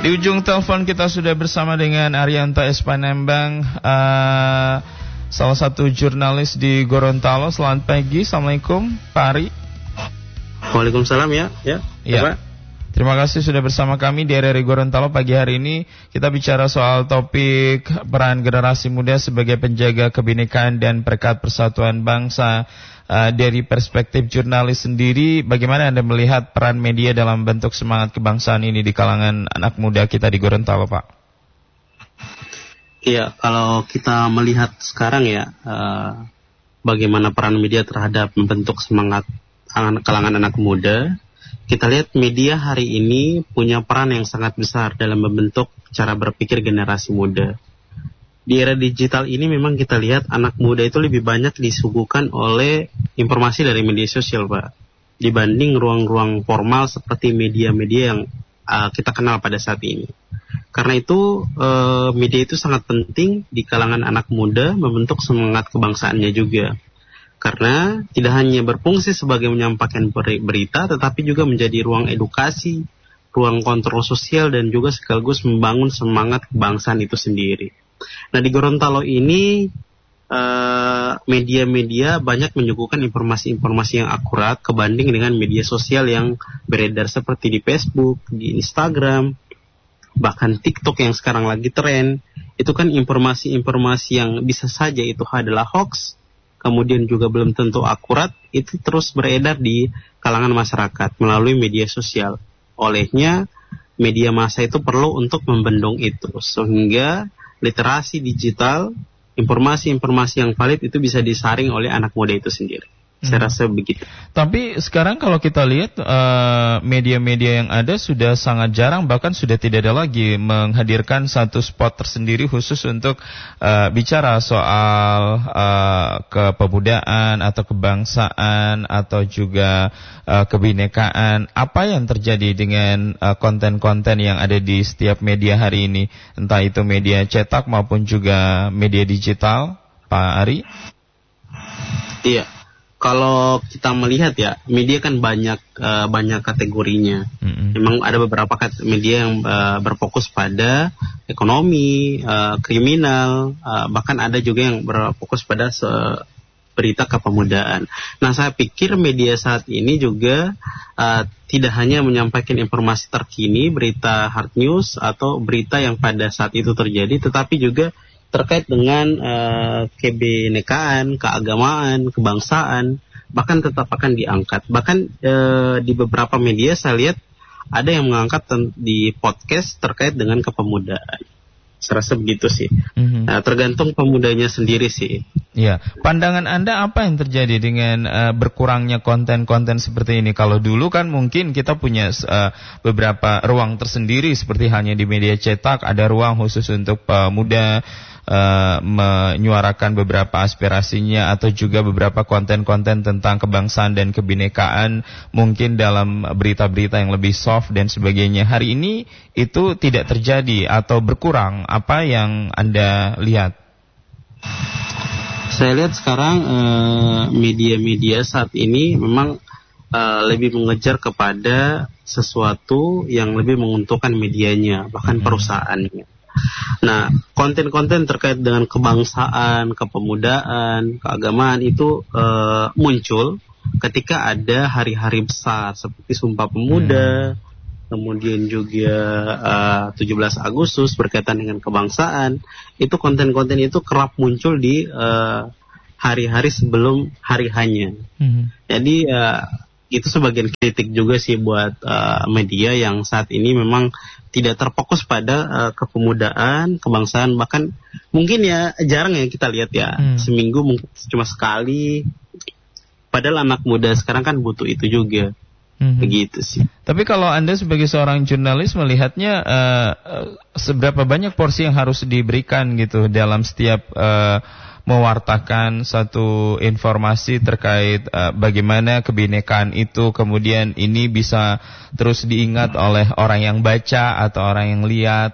Di ujung telepon kita sudah bersama dengan Arianto S. Panembang, salah satu jurnalis di Gorontalo. Selamat pagi, Assalamualaikum Pak Ari. Waalaikumsalam ya. Ya. Terima kasih sudah bersama kami di RRI Gorontalo. Pagi hari ini kita bicara soal topik peran generasi muda sebagai penjaga kebinekaan dan perekat persatuan bangsa. Dari perspektif jurnalis sendiri, bagaimana Anda melihat peran media dalam bentuk semangat kebangsaan ini di kalangan anak muda kita di Gorontalo, Pak? Iya, kalau kita melihat sekarang ya, bagaimana peran media terhadap membentuk semangat kalangan anak muda, kita lihat media hari ini punya peran yang sangat besar dalam membentuk cara berpikir generasi muda. Di era digital ini memang kita lihat anak muda itu lebih banyak disuguhkan oleh informasi dari media sosial, Pak, dibanding ruang-ruang formal seperti media-media yang kita kenal pada saat ini. Karena itu media itu sangat penting di kalangan anak muda membentuk semangat kebangsaannya juga. Karena tidak hanya berfungsi sebagai menyampaikan berita, tetapi juga menjadi ruang edukasi, ruang kontrol sosial, dan juga sekaligus membangun semangat kebangsaan itu sendiri. Nah, di Gorontalo ini media-media banyak menyuguhkan informasi-informasi yang akurat kebanding dengan media sosial yang beredar seperti di Facebook, di Instagram, bahkan TikTok yang sekarang lagi tren. Itu kan informasi-informasi yang bisa saja itu adalah hoax, kemudian juga belum tentu akurat, itu terus beredar di kalangan masyarakat melalui media sosial. Olehnya, media massa itu perlu untuk membendung itu, sehingga literasi digital, informasi-informasi yang valid itu bisa disaring oleh anak muda itu sendiri. Saya rasa begitu. Tapi sekarang kalau kita lihat media-media yang ada sudah sangat jarang, bahkan sudah tidak ada lagi menghadirkan satu spot tersendiri khusus untuk bicara soal kepemudaan atau kebangsaan atau juga kebinekaan. Apa yang terjadi dengan konten-konten yang ada di setiap media hari ini, entah itu media cetak maupun juga media digital, Pak Ari? Iya. Kalau kita melihat ya, media kan banyak kategorinya. Memang ada beberapa media yang berfokus pada ekonomi, kriminal, bahkan ada juga yang berfokus pada berita kepemudaan. Nah, saya pikir media saat ini juga tidak hanya menyampaikan informasi terkini, berita hard news atau berita yang pada saat itu terjadi, tetapi juga terkait dengan kebinekaan, keagamaan, kebangsaan, bahkan tetap akan diangkat. Bahkan di beberapa media saya lihat ada yang mengangkat di podcast terkait dengan kepemudaan. Saya rasa begitu sih. Nah, tergantung pemudanya sendiri sih. Ya, pandangan Anda apa yang terjadi dengan berkurangnya konten-konten seperti ini? Kalau dulu kan mungkin kita punya beberapa ruang tersendiri, seperti hanya di media cetak ada ruang khusus untuk pemuda menyuarakan beberapa aspirasinya atau juga beberapa konten-konten tentang kebangsaan dan kebinekaan, mungkin dalam berita-berita yang lebih soft dan sebagainya. Hari ini itu tidak terjadi atau berkurang. Apa yang Anda lihat? Saya lihat sekarang media-media saat ini memang lebih mengejar kepada sesuatu yang lebih menguntungkan medianya, bahkan perusahaannya. Nah, konten-konten terkait dengan kebangsaan, kepemudaan, keagamaan itu muncul ketika ada hari-hari besar seperti Sumpah Pemuda, kemudian juga 17 Agustus berkaitan dengan kebangsaan. Itu konten-konten itu kerap muncul di hari-hari sebelum hari hanya. Jadi itu sebagian kritik juga sih buat media yang saat ini memang tidak terfokus pada kepemudaan, kebangsaan, bahkan mungkin ya jarang ya kita lihat ya, seminggu mungkin cuma sekali. Padahal anak muda sekarang kan butuh itu juga. Begitu sih. Tapi kalau Anda sebagai seorang jurnalis melihatnya seberapa banyak porsi yang harus diberikan gitu dalam setiap mewartakan satu informasi terkait bagaimana kebinekaan itu kemudian ini bisa terus diingat oleh orang yang baca atau orang yang lihat?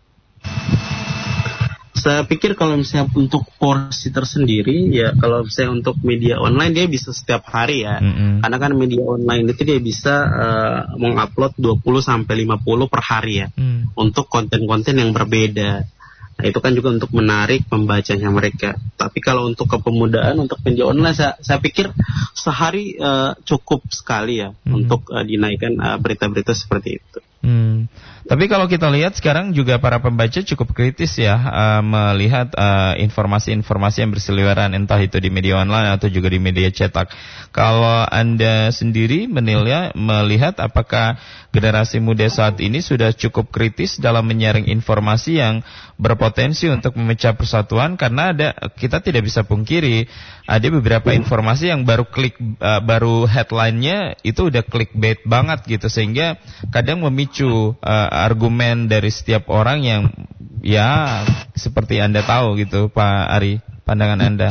Saya pikir kalau misalnya untuk porsi tersendiri ya, kalau misalnya untuk media online dia bisa setiap hari ya. Karena kan media online itu dia bisa mengupload 20 sampai 50 per hari ya. untuk konten-konten yang berbeda. Nah, itu kan juga untuk menarik pembacanya mereka. Tapi kalau untuk kepemudaan, untuk media online, saya pikir sehari cukup sekali ya untuk dinaikkan berita-berita seperti itu. Tapi kalau kita lihat sekarang juga para pembaca cukup kritis ya melihat informasi-informasi yang berseliweran entah itu di media online atau juga di media cetak. Kalau Anda sendiri melihat apakah generasi muda saat ini sudah cukup kritis dalam menyaring informasi yang berpotensi untuk memecah persatuan, karena kita tidak bisa pungkiri ada beberapa informasi yang baru headline-nya itu udah clickbait banget gitu, sehingga kadang memicu argumen dari setiap orang yang ya seperti Anda tahu gitu, Pak Ari, pandangan Anda.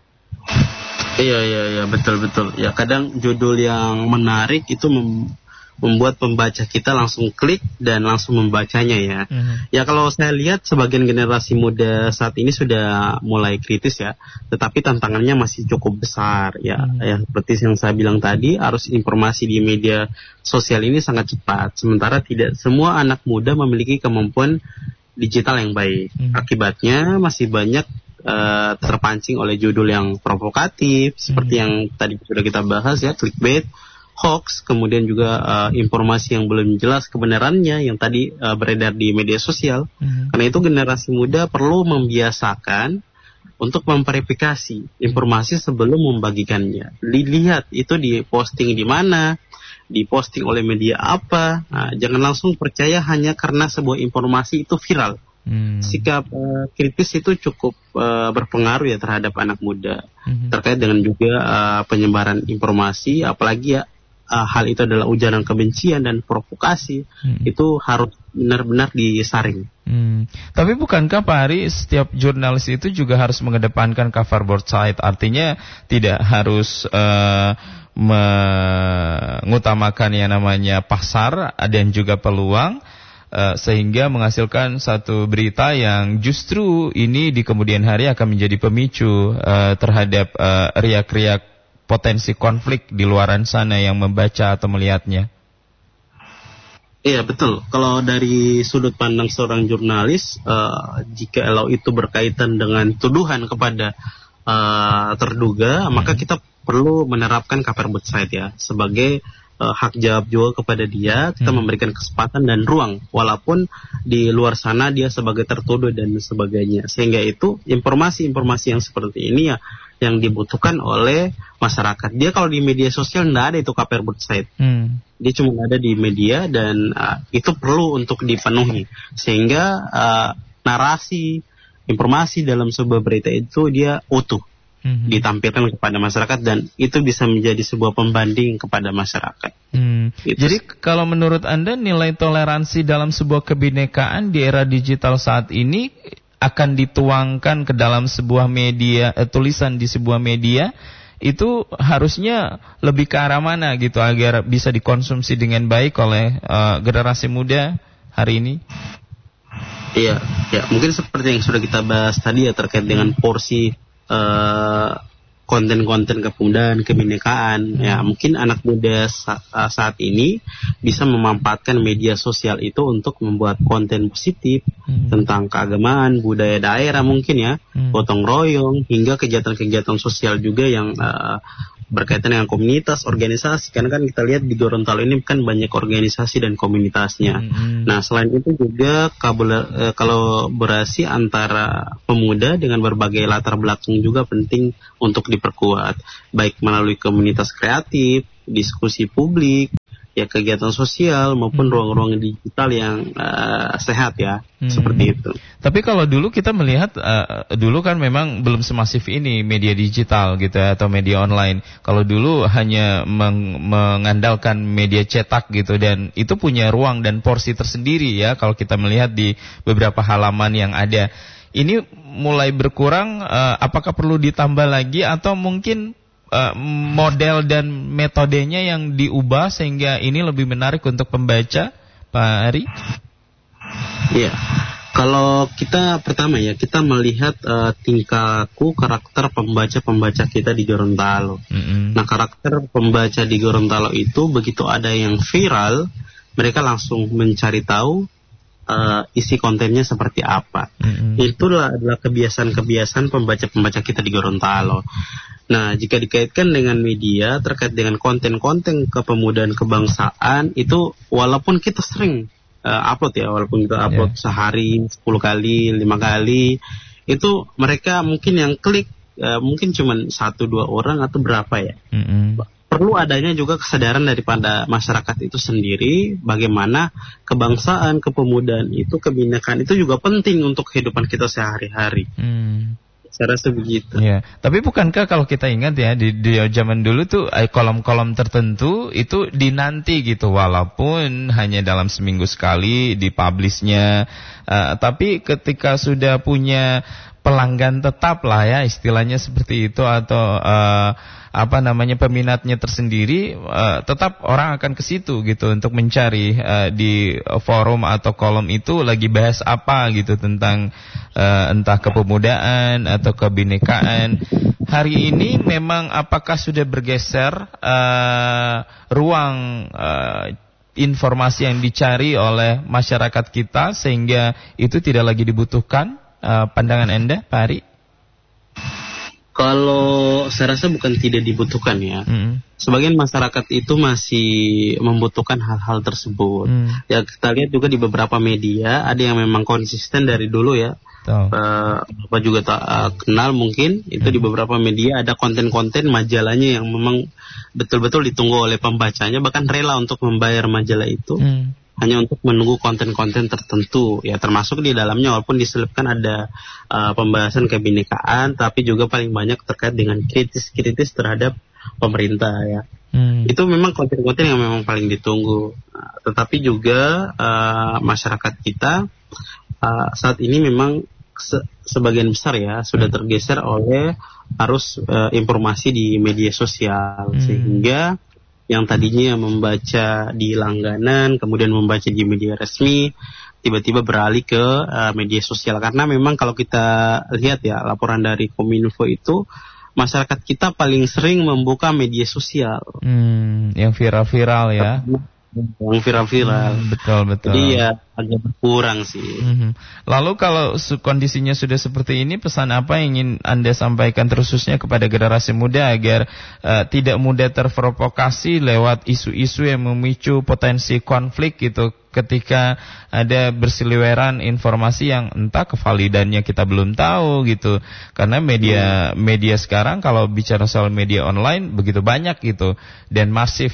Iya betul. Ya kadang judul yang menarik itu membuat pembaca kita langsung klik dan langsung membacanya ya. Ya kalau saya lihat sebagian generasi muda saat ini sudah mulai kritis ya, tetapi tantangannya masih cukup besar ya. Ya seperti yang saya bilang tadi, arus informasi di media sosial ini sangat cepat, sementara tidak semua anak muda memiliki kemampuan digital yang baik. Akibatnya masih banyak terpancing oleh judul yang provokatif seperti yang tadi sudah kita bahas ya, clickbait, hoax, kemudian juga informasi yang belum jelas kebenarannya yang tadi beredar di media sosial. Karena itu generasi muda perlu membiasakan untuk memverifikasi informasi sebelum membagikannya. Dilihat itu diposting di mana, diposting oleh media apa. Nah, jangan langsung percaya hanya karena sebuah informasi itu viral. Sikap kritis itu cukup berpengaruh ya terhadap anak muda terkait dengan juga penyebaran informasi, apalagi ya hal itu adalah ujaran kebencian dan provokasi, itu harus benar-benar disaring. Tapi bukankah Pak Ari, setiap jurnalis itu juga harus mengedepankan cover both side, artinya tidak harus mengutamakan yang namanya pasar dan juga peluang, sehingga menghasilkan satu berita yang justru ini di kemudian hari akan menjadi pemicu terhadap riak-riak potensi konflik di luaran sana yang membaca atau melihatnya. Iya betul. Kalau dari sudut pandang seorang jurnalis, jika itu berkaitan dengan tuduhan kepada terduga, maka kita perlu menerapkan cover both side ya, sebagai hak jawab juga kepada dia. Kita memberikan kesempatan dan ruang, walaupun di luar sana dia sebagai tertuduh dan sebagainya. Sehingga itu informasi-informasi yang seperti ini ya yang dibutuhkan oleh masyarakat. Dia kalau di media sosial tidak ada itu cover both side. Dia cuma ada di media dan itu perlu untuk dipenuhi. Sehingga narasi, informasi dalam sebuah berita itu dia utuh. Ditampilkan kepada masyarakat dan itu bisa menjadi sebuah pembanding kepada masyarakat. Gitu. Jadi kalau menurut Anda nilai toleransi dalam sebuah kebinekaan di era digital saat ini akan dituangkan ke dalam sebuah media, tulisan di sebuah media itu harusnya lebih ke arah mana gitu agar bisa dikonsumsi dengan baik oleh generasi muda hari ini? Iya, mungkin seperti yang sudah kita bahas tadi ya, terkait dengan porsi konten-konten kepemudaan, kebinekaan. Ya, mungkin anak muda saat ini bisa memanfaatkan media sosial itu untuk membuat konten positif tentang keagamaan, budaya daerah mungkin ya, gotong royong, hingga kegiatan-kegiatan sosial juga yang berkaitan dengan komunitas, organisasi. Karena kan kita lihat di Gorontalo ini kan banyak organisasi dan komunitasnya. Nah, selain itu juga kolaborasi antara pemuda dengan berbagai latar belakang juga penting untuk diperkuat, baik melalui komunitas kreatif, diskusi publik, ya kegiatan sosial maupun ruang-ruang digital yang sehat ya, seperti itu. Tapi kalau dulu kita melihat, dulu kan memang belum semasif ini media digital gitu ya, atau media online. Kalau dulu hanya mengandalkan media cetak gitu, dan itu punya ruang dan porsi tersendiri ya kalau kita melihat di beberapa halaman yang ada. Ini mulai berkurang, apakah perlu ditambah lagi atau mungkin model dan metodenya yang diubah sehingga ini lebih menarik untuk pembaca, Pak Ari? Iya, kalau kita pertama ya, kita melihat tingkah laku karakter pembaca kita di Gorontalo. Nah, karakter pembaca di Gorontalo itu begitu ada yang viral, mereka langsung mencari tahu isi kontennya seperti apa. Itulah adalah kebiasaan-kebiasaan pembaca-pembaca kita di Gorontalo. Nah, jika dikaitkan dengan media terkait dengan konten-konten kepemudaan kebangsaan, itu walaupun kita sering upload ya, walaupun kita upload sehari 10 kali, 5 kali, itu mereka mungkin yang klik mungkin cuma 1-2 orang atau berapa ya. Perlu adanya juga kesadaran daripada masyarakat itu sendiri, bagaimana kebangsaan, kepemudaan itu, kebinekaan itu juga penting untuk kehidupan kita sehari-hari. Saya rasa begitu. Ya, tapi bukankah kalau kita ingat ya di zaman dulu tuh kolom-kolom tertentu itu dinanti gitu, walaupun hanya dalam seminggu sekali dipublishnya, tapi ketika sudah punya pelanggan tetap lah ya istilahnya seperti itu, atau peminatnya tersendiri, tetap orang akan ke situ gitu untuk mencari di forum atau kolom itu lagi bahas apa gitu tentang entah kepemudaan atau kebinekaan. Hari ini memang apakah sudah bergeser ruang informasi yang dicari oleh masyarakat kita sehingga itu tidak lagi dibutuhkan? Pandangan Anda, Pak Ari? Kalau saya rasa bukan tidak dibutuhkan ya. Sebagian masyarakat itu masih membutuhkan hal-hal tersebut. Ya kita lihat juga di beberapa media ada yang memang konsisten dari dulu ya. Bapak juga kenal mungkin itu di beberapa media ada konten-konten majalahnya yang memang betul-betul ditunggu oleh pembacanya, bahkan rela untuk membayar majalah itu. Hanya untuk menunggu konten-konten tertentu ya, termasuk di dalamnya walaupun diselipkan ada pembahasan kebinekaan, tapi juga paling banyak terkait dengan kritis terhadap pemerintah ya. Itu memang konten-konten yang memang paling ditunggu. Tetapi juga masyarakat kita saat ini memang sebagian besar ya sudah tergeser oleh arus informasi di media sosial, sehingga yang tadinya membaca di langganan, kemudian membaca di media resmi, tiba-tiba beralih ke media sosial. Karena memang kalau kita lihat ya, laporan dari Kominfo itu, masyarakat kita paling sering membuka media sosial. Yang viral-viral ya. Yang viral-viral. Betul. Jadi ya agak berkurang sih. Lalu kalau kondisinya sudah seperti ini, pesan apa yang ingin Anda sampaikan khususnya kepada generasi muda agar tidak mudah terprovokasi lewat isu-isu yang memicu potensi konflik gitu, ketika ada berseliweran informasi yang entah kevalidannya kita belum tahu gitu. Karena media sekarang kalau bicara soal media online begitu banyak gitu dan masif.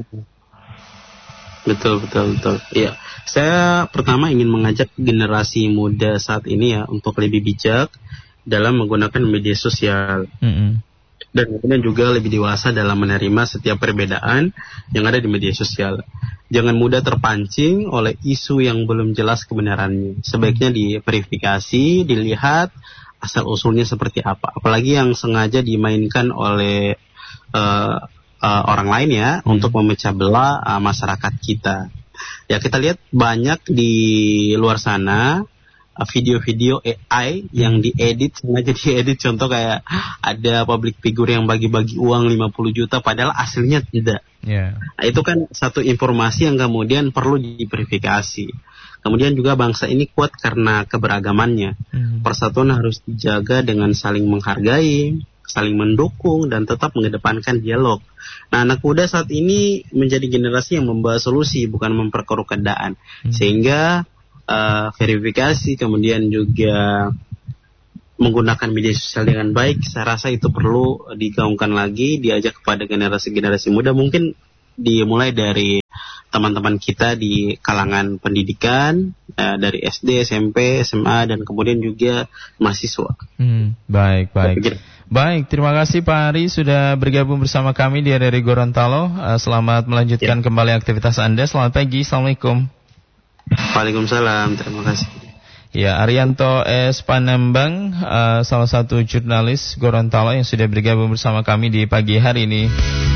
Betul. Ya, saya pertama ingin mengajak generasi muda saat ini ya untuk lebih bijak dalam menggunakan media sosial. Dan kemudian juga lebih dewasa dalam menerima setiap perbedaan yang ada di media sosial. Jangan mudah terpancing oleh isu yang belum jelas kebenarannya. Sebaiknya diverifikasi, dilihat asal-usulnya seperti apa. Apalagi yang sengaja dimainkan oleh orang lain ya, untuk memecah belah masyarakat kita. Ya kita lihat banyak di luar sana video-video AI yang sengaja diedit, contoh kayak ada public figure yang bagi-bagi uang 50 juta padahal aslinya tidak. Nah, itu kan satu informasi yang kemudian perlu diverifikasi. Kemudian juga bangsa ini kuat karena keberagamannya. Persatuan harus dijaga dengan saling menghargai, saling mendukung, dan tetap mengedepankan dialog. Nah, anak muda saat ini menjadi generasi yang membawa solusi, bukan memperkeruh keadaan. Sehingga verifikasi, kemudian juga menggunakan media sosial dengan baik, saya rasa itu perlu digaungkan lagi, diajak kepada generasi-generasi muda. Mungkin dimulai dari teman-teman kita di kalangan pendidikan, dari SD, SMP, SMA, dan kemudian juga mahasiswa. Baik. Baik, terima kasih Pak Ari sudah bergabung bersama kami di RRI Gorontalo. Selamat melanjutkan kembali aktivitas Anda. Selamat pagi, Assalamualaikum. Waalaikumsalam, terima kasih. Ya, Arianto S. Panembang, salah satu jurnalis Gorontalo yang sudah bergabung bersama kami di pagi hari ini.